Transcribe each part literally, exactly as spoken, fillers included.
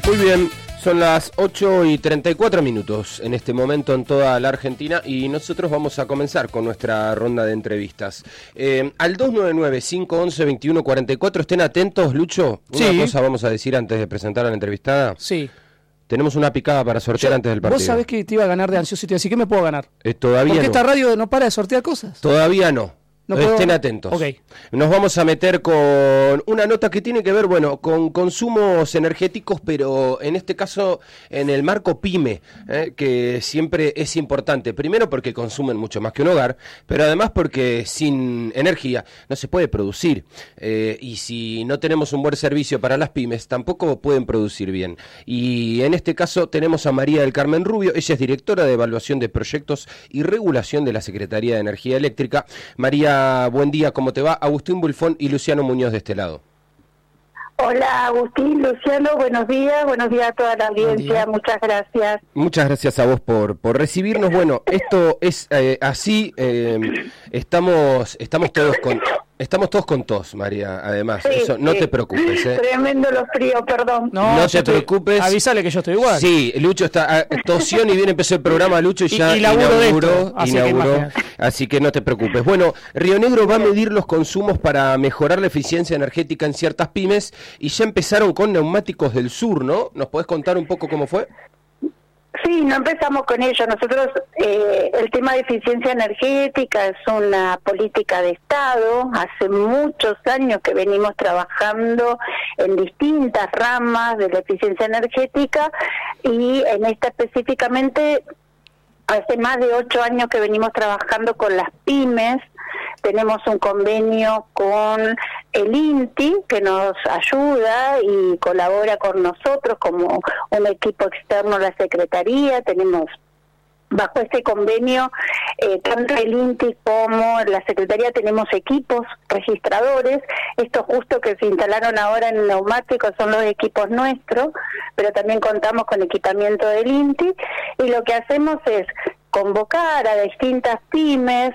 Muy bien, son las ocho y treinta y cuatro minutos en este momento en toda la Argentina y nosotros vamos a comenzar con nuestra ronda de entrevistas. Eh, al dos nueve nueve, cinco once, veintiuno cuarenta y cuatro, estén atentos, Lucho. Una Sí. cosa vamos a decir antes de presentar a la entrevistada. Sí. Tenemos una picada para sortear Yo- antes del partido. Vos sabés que te iba a ganar de ansioso y te iba a decir, ¿qué me puedo ganar? Eh, todavía Porque no. esta radio no para de sortear cosas. Todavía no. No puedo- Estén atentos. Ok. Nos vamos a meter con una nota que tiene que ver, bueno, con consumos energéticos, pero en este caso en el marco PYME, eh, que siempre es importante. Primero porque consumen mucho más que un hogar, pero además porque sin energía no se puede producir. Eh, y si no tenemos un buen servicio para las pymes, tampoco pueden producir bien. Y en este caso tenemos a María del Carmen Rubio. Ella es directora de evaluación de proyectos y regulación de la Secretaría de Energía Eléctrica. María, buen día, ¿cómo te va? Agustín Bulfón y Luciano Muñoz de este lado. Hola Agustín, Luciano, buenos días, buenos días a toda la Buen audiencia, día. muchas gracias. Muchas gracias a vos por, por recibirnos. Bueno, esto es eh, así, eh, estamos estamos todos con estamos todos con tos, María, además. Sí, Eso, no sí. te preocupes, ¿eh? Tremendo los fríos, perdón. No yo te estoy- preocupes. Avísale que yo estoy igual. Sí, Lucho está ah, tosió y bien empezó el programa, Lucho, y Y- ya y laburo de inauguró, esto, así que inauguró, imagínate. así que no te preocupes. Bueno, Río Negro va a medir los consumos para mejorar la eficiencia energética en ciertas pymes y ya empezaron con neumáticos del sur, ¿no? ¿Nos podés contar un poco cómo fue? Sí, no empezamos con ello. Nosotros, eh, el tema de eficiencia energética es una política de Estado. Hace muchos años que venimos trabajando en distintas ramas de la eficiencia energética y en esta específicamente hace más de ocho años que venimos trabajando con las pymes. Tenemos un convenio con el INTI que nos ayuda y colabora con nosotros como un equipo externo a la Secretaría. Tenemos bajo este convenio, eh, tanto el INTI como la Secretaría tenemos equipos registradores. Estos justo que se instalaron ahora en neumáticos son los equipos nuestros, pero también contamos con equipamiento del INTI y lo que hacemos es convocar a distintas pymes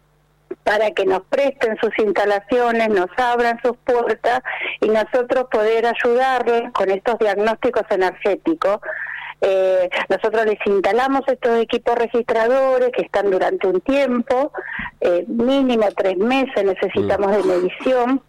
para que nos presten sus instalaciones, nos abran sus puertas y nosotros poder ayudarles con estos diagnósticos energéticos. Eh, nosotros les instalamos estos equipos registradores que están durante un tiempo, eh, mínimo tres meses necesitamos de medición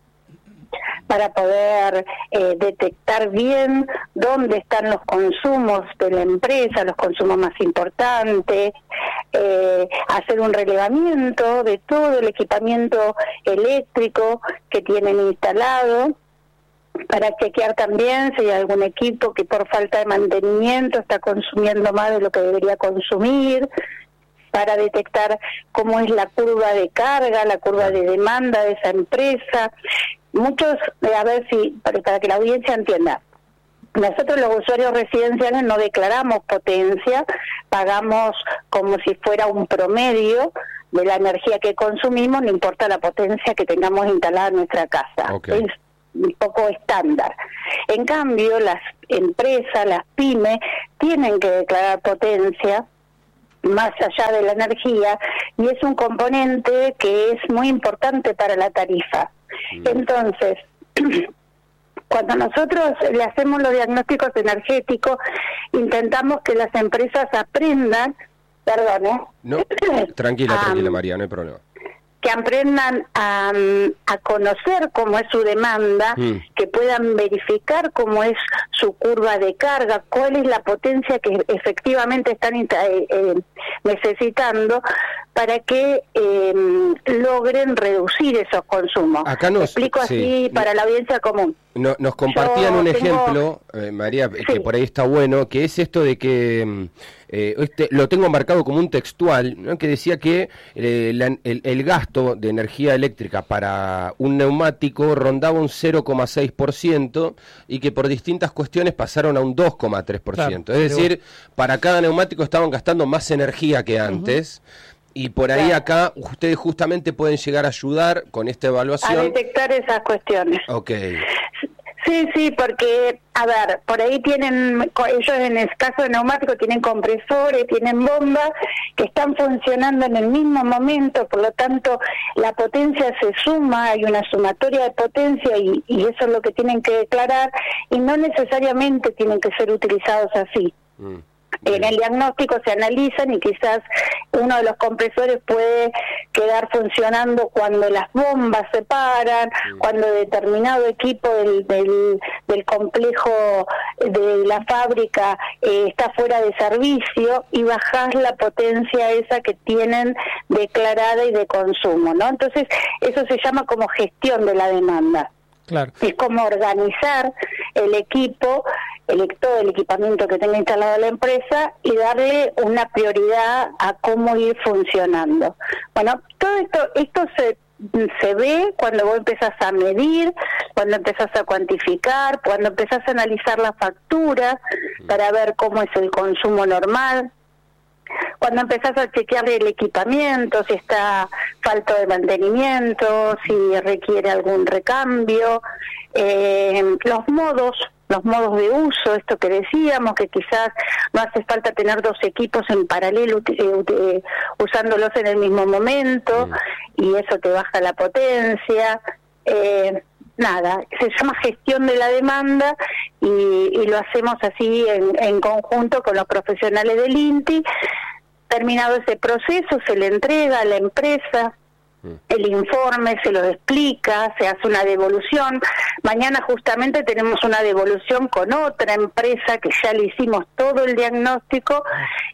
para poder eh, detectar bien dónde están los consumos de la empresa, los consumos más importantes, eh, hacer un relevamiento de todo el equipamiento eléctrico que tienen instalado, para chequear también si hay algún equipo que por falta de mantenimiento está consumiendo más de lo que debería consumir, para detectar cómo es la curva de carga, la curva de demanda de esa empresa. Muchos, eh, a ver si, para, para que la audiencia entienda, nosotros los usuarios residenciales no declaramos potencia, pagamos como si fuera un promedio de la energía que consumimos, no importa la potencia que tengamos instalada en nuestra casa. Okay. Es un poco estándar. En cambio, las empresas, las pymes, tienen que declarar potencia más allá de la energía y es un componente que es muy importante para la tarifa. Mm. Entonces, cuando nosotros le hacemos los diagnósticos energéticos, intentamos que las empresas aprendan, perdón, ¿eh? No, tranquila, tranquila, um, María, no hay problema. que aprendan a, a conocer cómo es su demanda, Mm. que puedan verificar cómo es su curva de carga, cuál es la potencia que efectivamente están eh, eh, necesitando para que eh, logren reducir esos consumos. Acá nos- explico así sí. para la audiencia común. No, nos compartían Yo un tengo- ejemplo, eh, María, que Sí. por ahí está bueno, que es esto de que mm, eh, este, lo tengo marcado como un textual, ¿no? Que decía que eh, la- el, el gasto de energía eléctrica para un neumático rondaba un cero coma seis por ciento y que por distintas cuestiones pasaron a un dos coma tres por ciento. Claro, es decir, para cada neumático estaban gastando más energía que antes. Uh-huh. Y por ahí Claro. acá ustedes justamente pueden llegar a ayudar con esta evaluación. A detectar esas cuestiones. Ok. Sí, sí, porque, a ver, por ahí tienen, ellos en el caso de neumático tienen compresores, tienen bombas que están funcionando en el mismo momento, por lo tanto la potencia se suma, hay una sumatoria de potencia y, y eso es lo que tienen que declarar y no necesariamente tienen que ser utilizados así. Mm. En el diagnóstico se analizan y quizás uno de los compresores puede quedar funcionando cuando las bombas se paran, mm. cuando determinado equipo del, del, del complejo de la fábrica eh, está fuera de servicio y bajar la potencia esa que tienen declarada y de consumo, ¿no? Entonces eso se llama como gestión de la demanda. Claro. Es como organizar el equipo, el, todo el equipamiento que tenga instalado la empresa y darle una prioridad a cómo ir funcionando. Bueno, todo esto esto se se ve cuando vos empezás a medir, cuando empezás a cuantificar, cuando empezás a analizar las facturas para ver cómo es el consumo normal. Cuando empezás a chequear el equipamiento, si está falto de mantenimiento, si requiere algún recambio, eh, los modos, los modos de uso, esto que decíamos, que quizás no hace falta tener dos equipos en paralelo eh, usándolos en el mismo momento, mm. y eso te baja la potencia. Eh, Nada, se llama gestión de la demanda y, y lo hacemos así en, en conjunto con los profesionales del INTI. Terminado ese proceso, se le entrega a la empresa el informe, se lo explica, se hace una devolución. Mañana justamente tenemos una devolución con otra empresa que ya le hicimos todo el diagnóstico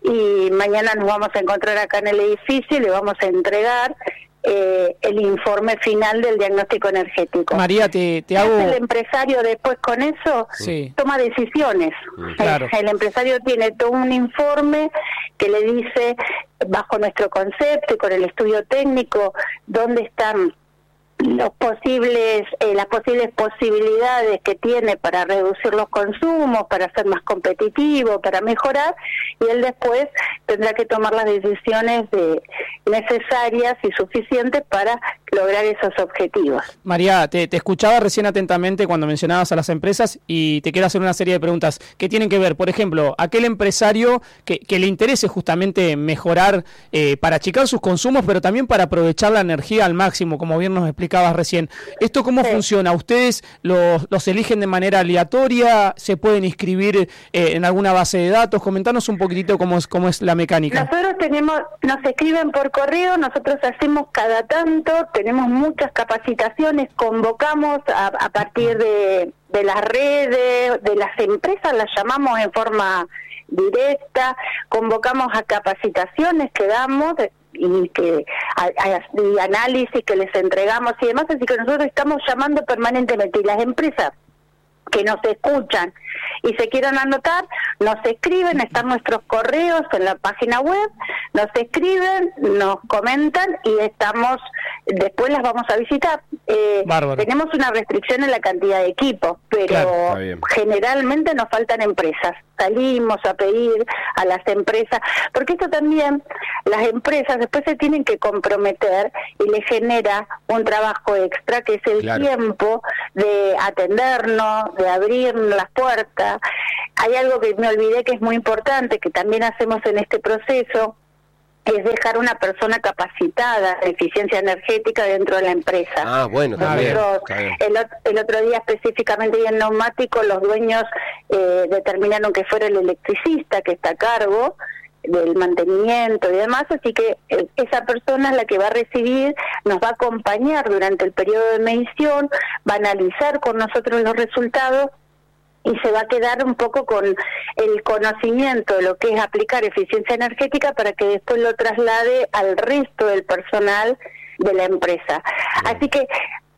y mañana nos vamos a encontrar acá en el edificio y le vamos a entregar Eh, el informe final del diagnóstico energético. María, te, te hago... El empresario después con eso sí. toma decisiones. Claro. El, el empresario tiene todo un informe que le dice, bajo nuestro concepto y con el estudio técnico, dónde están los posibles eh, las posibles posibilidades que tiene para reducir los consumos, para ser más competitivo, para mejorar, y él después tendrá que tomar las decisiones de, necesarias y suficientes para lograr esos objetivos. María, te, te escuchaba recién atentamente cuando mencionabas a las empresas y te quiero hacer una serie de preguntas que tienen que ver, por ejemplo, aquel empresario que, que le interese justamente mejorar eh, para achicar sus consumos, pero también para aprovechar la energía al máximo, como bien nos explicabas recién. ¿Esto cómo sí. funciona? ¿Ustedes los, los eligen de manera aleatoria? ¿Se pueden inscribir eh, en alguna base de datos? Comentanos un poquitito cómo es, cómo es la mecánica. Nosotros tenemos, nos escriben por correo, nosotros hacemos cada tanto, tenemos muchas capacitaciones, convocamos a, a partir de, de las redes, de las empresas, las llamamos en forma directa, convocamos a capacitaciones que damos y que a, a, y análisis que les entregamos y demás, así que nosotros estamos llamando permanentemente y las empresas que nos escuchan y se quieran anotar, nos escriben, están nuestros correos en la página web, nos escriben, nos comentan y estamos, después las vamos a visitar. Eh, tenemos una restricción en la cantidad de equipos, pero claro, generalmente nos faltan empresas. Salimos a pedir a las empresas, porque esto también, las empresas después se tienen que comprometer y les genera un trabajo extra, que es el claro. tiempo de atendernos, de abrir las puertas. Hay algo que me olvidé que es muy importante, que también hacemos en este proceso, es dejar una persona capacitada en eficiencia energética dentro de la empresa. Ah, bueno, también. Nosotros, el, el otro día específicamente y en neumático, los dueños eh, determinaron que fuera el electricista que está a cargo del mantenimiento y demás, así que eh, esa persona es la que va a recibir, nos va a acompañar durante el periodo de medición, va a analizar con nosotros los resultados y se va a quedar un poco con el conocimiento de lo que es aplicar eficiencia energética para que después lo traslade al resto del personal de la empresa. Así que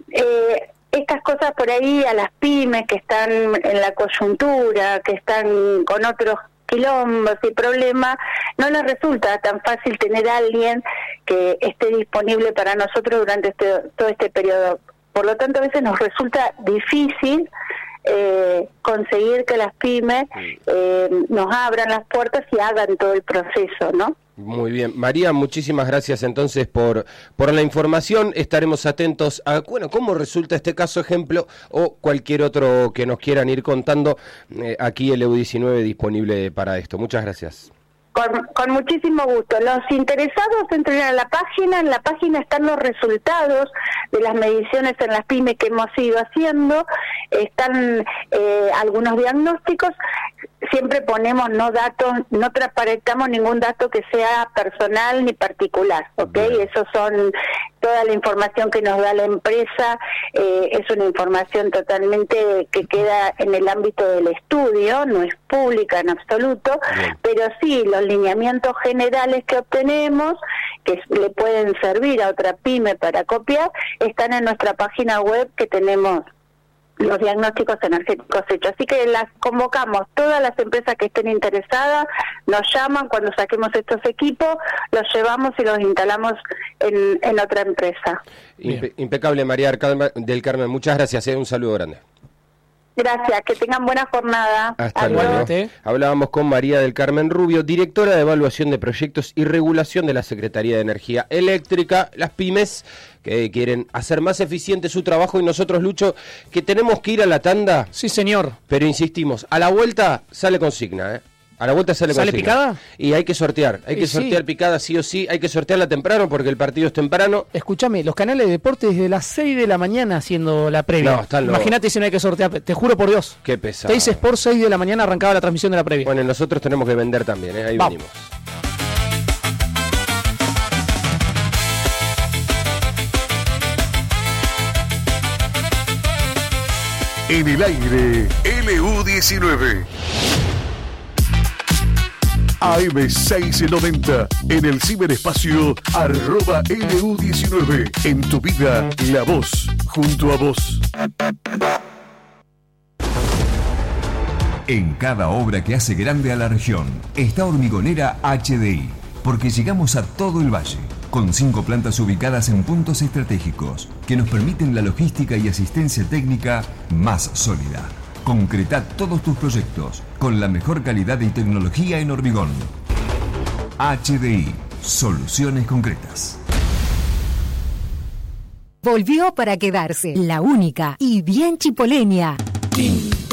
eh, estas cosas por ahí a las pymes que están en la coyuntura, que están con otros quilombos y problemas, no les resulta tan fácil tener a alguien que esté disponible para nosotros durante este, todo este periodo. Por lo tanto, a veces nos resulta difícil Eh, conseguir que las pymes eh, nos abran las puertas y hagan todo el proceso, ¿no? Muy bien. María, muchísimas gracias entonces por, por la información. Estaremos atentos a, bueno, cómo resulta este caso ejemplo o cualquier otro que nos quieran ir contando. Eh, aquí el E U diecinueve disponible para esto. Muchas gracias. Con, con muchísimo gusto. Los interesados entren a la página, en la página están los resultados de las mediciones en las pymes que hemos ido haciendo, están eh, algunos diagnósticos, siempre ponemos no datos, no transparentamos ningún dato que sea personal ni particular, ¿ok? Bien. Esos son toda la información que nos da la empresa, eh, es una información totalmente que queda en el ámbito del estudio, no es pública en absoluto, bien, pero sí los lineamientos generales que obtenemos, que le pueden servir a otra pyme para copiar, están en nuestra página web que tenemos los diagnósticos energéticos hechos. Así que las convocamos, todas las empresas que estén interesadas, nos llaman cuando saquemos estos equipos, los llevamos y los instalamos en, en otra empresa. Impe- impecable, María del Carmen, muchas gracias, eh, un saludo grande. Gracias, que tengan buena jornada. Hasta luego. Hablábamos con María del Carmen Rubio, directora de Evaluación de Proyectos y Regulación de la Secretaría de Energía Eléctrica, las pymes que quieren hacer más eficiente su trabajo, y nosotros, Lucho, que tenemos que ir a la tanda. Sí, señor. Pero insistimos, a la vuelta sale consigna, ¿eh? A la vuelta sale, ¿Sale consigna. picada? Y hay que sortear, hay y que sortear sí. picada sí o sí, hay que sortearla temprano porque el partido es temprano. Escúchame, los canales de deporte desde las seis de la mañana haciendo la previa. No, están locos. Imagínate si no hay que sortear, te juro por Dios. Qué pesado. Teis Sport, seis de la mañana arrancaba la transmisión de la previa. Bueno, nosotros tenemos que vender también, ¿eh? Ahí Vamos. venimos. En el aire, L U diecinueve. A M seiscientos noventa, en el ciberespacio, arroba L U diecinueve. En tu vida, la voz, junto a vos. En cada obra que hace grande a la región, está Hormigonera H D I, porque llegamos a todo el valle, con cinco plantas ubicadas en puntos estratégicos, que nos permiten la logística y asistencia técnica más sólida. Concreta todos tus proyectos con la mejor calidad y tecnología en hormigón. H D I, soluciones concretas. Volvió para quedarse, la única y bien chipoleña.